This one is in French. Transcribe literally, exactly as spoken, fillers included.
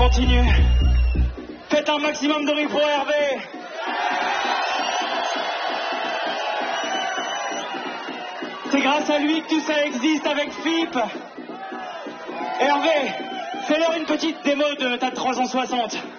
continue. Faites un maximum de bruit pour Hervé. C'est grâce à lui que tout ça existe avec F I P. Hervé, fais-leur une petite démo de ta trois cent soixante.